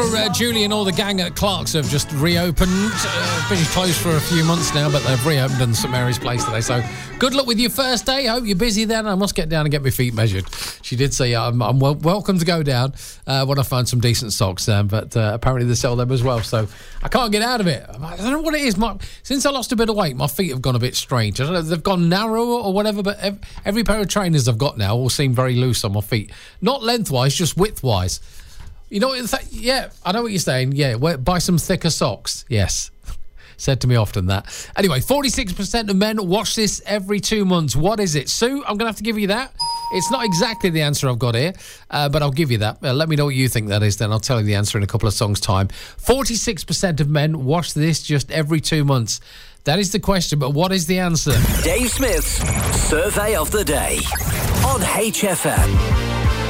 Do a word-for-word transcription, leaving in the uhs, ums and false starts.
Uh, Julie and all the gang at Clark's have just reopened. Uh, been closed for a few months now, but they've reopened in St Mary's Place today. So good luck with your first day. Hope you're busy then. I must get down and get my feet measured. She did say uh, I'm, I'm wel- welcome to go down uh, when I find some decent socks, um, but uh, apparently they sell them as well. So I can't get out of it. I don't know what it is. My, since I lost a bit of weight, my feet have gone a bit strange. I don't know if they've gone narrow or whatever, but every, every pair of trainers I've got now all seem very loose on my feet. Not lengthwise, just widthwise. You know what? Th- yeah, I know what you're saying. Yeah, wear, buy some thicker socks. Yes. Said to me often that. Anyway, forty-six percent of men watch this every two months. What is it? Sue, I'm going to have to give you that. It's not exactly the answer I've got here, uh, but I'll give you that. Uh, let me know what you think that is, then I'll tell you the answer in a couple of songs' time. forty-six percent of men watch this just every two months. That is the question, but what is the answer? Dave Smith's Survey of the Day on H F M.